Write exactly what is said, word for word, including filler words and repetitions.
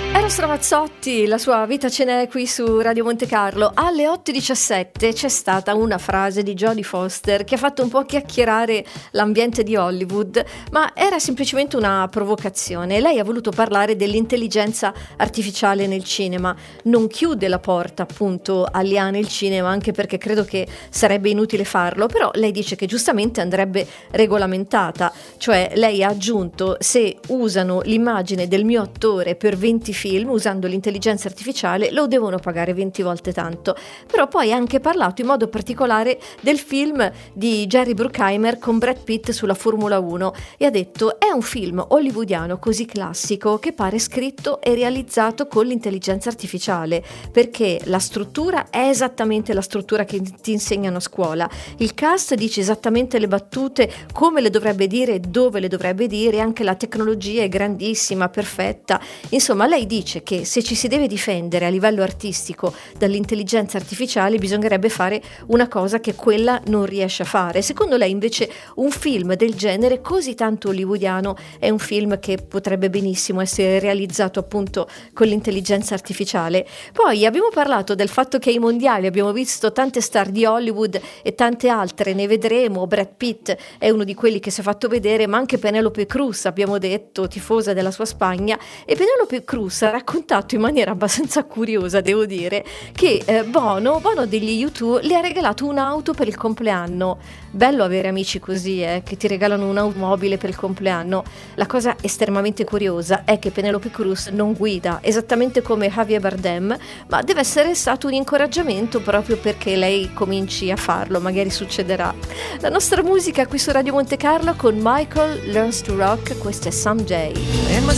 Eros Ramazzotti, la sua vita ce n'è qui su Radio Monte Carlo. Alle otto e diciassette c'è stata una frase di Jodie Foster che ha fatto un po' chiacchierare l'ambiente di Hollywood, ma era semplicemente una provocazione. Lei ha voluto parlare dell'intelligenza artificiale nel cinema. Non chiude la porta appunto agli A nel cinema, anche perché credo che sarebbe inutile farlo, però lei dice che giustamente andrebbe regolamentata, cioè lei ha aggiunto: se usano l'immagine del mio attore per venti film usando l'intelligenza artificiale lo devono pagare venti volte tanto. Però poi ha anche parlato in modo particolare del film di Jerry Bruckheimer con Brad Pitt sulla Formula uno e ha detto: è un film hollywoodiano così classico che pare scritto e realizzato con l'intelligenza artificiale, perché la struttura è esattamente la struttura che ti insegnano a scuola, il cast dice esattamente le battute come le dovrebbe dire e dove le dovrebbe dire, anche la tecnologia è grandissima, perfetta. Insomma, lei dice che se ci si deve difendere a livello artistico dall'intelligenza artificiale bisognerebbe fare una cosa che quella non riesce a fare. Secondo lei invece un film del genere così tanto hollywoodiano è un film che potrebbe benissimo essere realizzato appunto con l'intelligenza artificiale. Poi abbiamo parlato del fatto che ai mondiali abbiamo visto tante star di Hollywood e tante altre ne vedremo. Brad Pitt è uno di quelli che si è fatto vedere, ma anche Penelope Cruz, abbiamo detto, tifosa della sua Spagna. E Penelope Cruz ha raccontato in maniera abbastanza curiosa, devo dire, che eh, Bono, Bono degli U due, le ha regalato un'auto per il compleanno. Bello avere amici così, eh, che ti regalano un'automobile per il compleanno. La cosa estremamente curiosa è che Penelope Cruz non guida, esattamente come Javier Bardem, ma deve essere stato un incoraggiamento proprio perché lei cominci a farlo, magari succederà. La nostra musica qui su Radio Monte Carlo con Michael Learns to Rock, questo è Someday.